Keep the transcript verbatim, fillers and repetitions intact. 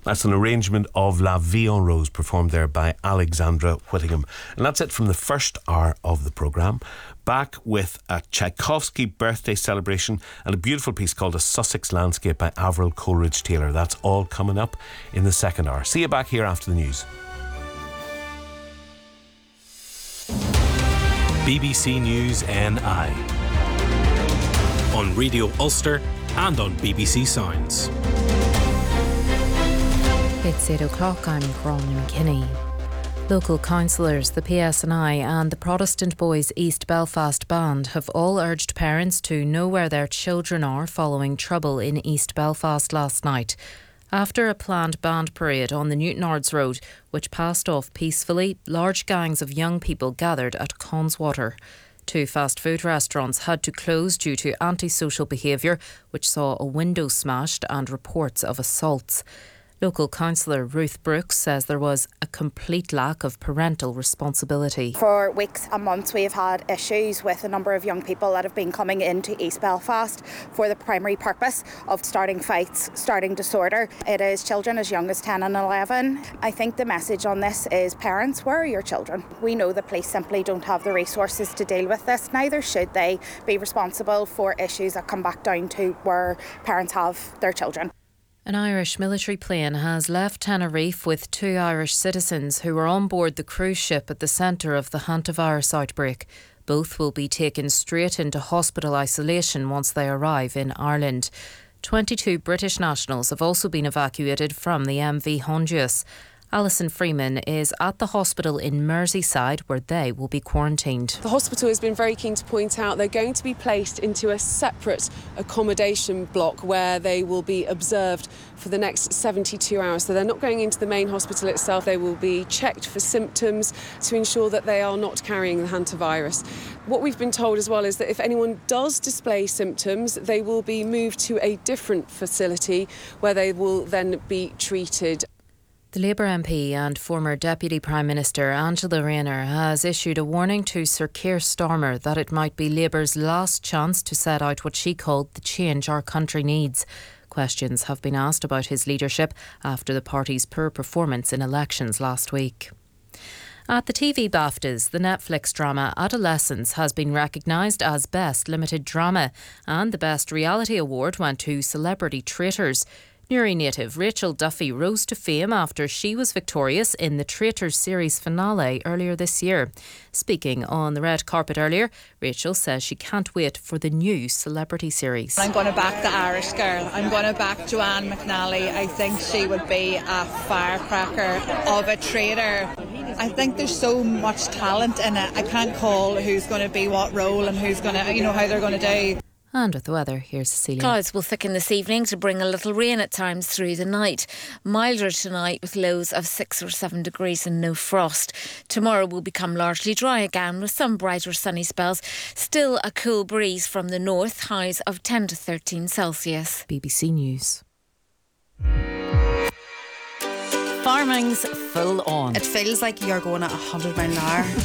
That's an arrangement of La Vie en Rose, performed there by Alexandra Whittingham. And that's it from the first hour of the programme. Back with a Tchaikovsky birthday celebration and a beautiful piece called A Sussex Landscape by Avril Coleridge-Taylor. That's all coming up in the second hour. See you back here after the news. B B C News N I on Radio Ulster and on B B C Sounds. It's eight o'clock. I'm Gráinne McKinney. Local councillors, the P S N I and the Protestant Boys East Belfast Band have all urged parents to know where their children are following trouble in East Belfast last night. After a planned band parade on the Newtonards Road, which passed off peacefully, large gangs of young people gathered at Conswater. Two fast food restaurants had to close due to antisocial behaviour, which saw a window smashed and reports of assaults. Local councillor Ruth Brooks says there was a complete lack of parental responsibility. For weeks and months we have had issues with a number of young people that have been coming into East Belfast for the primary purpose of starting fights, starting disorder. It is children as young as ten and eleven. I think the message on this is, parents, where are your children? We know the police simply don't have the resources to deal with this, neither should they be responsible for issues that come back down to where parents have their children. An Irish military plane has left Tenerife with two Irish citizens who were on board the cruise ship at the centre of the hantavirus outbreak. Both will be taken straight into hospital isolation once they arrive in Ireland. twenty-two British nationals have also been evacuated from the M V Honduras. Alison Freeman is at the hospital in Merseyside where they will be quarantined. The hospital has been very keen to point out they're going to be placed into a separate accommodation block where they will be observed for the next seventy-two hours. So they're not going into the main hospital itself. They will be checked for symptoms to ensure that they are not carrying the hantavirus. What we've been told as well is that if anyone does display symptoms, they will be moved to a different facility where they will then be treated. The Labour M P and former Deputy Prime Minister Angela Rayner has issued a warning to Sir Keir Starmer that it might be Labour's last chance to set out what she called the change our country needs. Questions have been asked about his leadership after the party's poor performance in elections last week. At the T V BAFTAs, the Netflix drama Adolescence has been recognised as Best Limited Drama, and the Best Reality Award went to Celebrity Traitors. Newry native Rachel Duffy rose to fame after she was victorious in the Traitors series finale earlier this year. Speaking on the red carpet earlier, Rachel says she can't wait for the new Celebrity series. I'm going to back the Irish girl. I'm going to back Joanne McNally. I think she would be a firecracker of a traitor. I think there's so much talent in it. I can't call who's going to be what role and who's going to, you know, how they're going to do. And with the weather, here's Cecilia. Clouds will thicken this evening to bring a little rain at times through the night. Milder tonight with lows of six or seven degrees and no frost. Tomorrow will become largely dry again with some brighter sunny spells. Still a cool breeze from the north, highs of ten to thirteen Celsius. B B C News. Farming's full on. It feels like you're going at one hundred mile an hour.